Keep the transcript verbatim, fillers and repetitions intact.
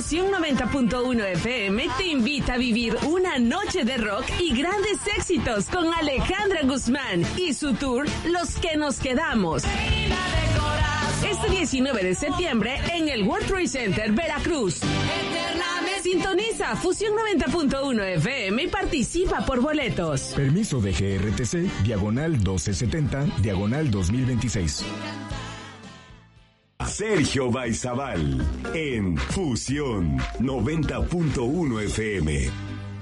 Fusión noventa punto uno F M te invita a vivir una noche de rock y grandes éxitos con Alejandra Guzmán y su tour Los que nos quedamos. Este diecinueve de septiembre en el World Trade Center, Veracruz. Sintoniza Fusión noventa punto uno F M y participa por boletos. Permiso de G R T C, diagonal doce setenta, diagonal dos mil veintiséis. Sergio Baizabal en Fusión noventa punto uno F M.